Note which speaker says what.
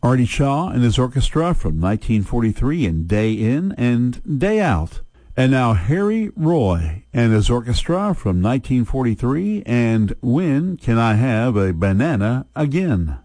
Speaker 1: Artie Shaw and his orchestra from 1943 in Day In and Day Out. And now Harry Roy and his orchestra from 1943 and When Can I Have a Banana Again?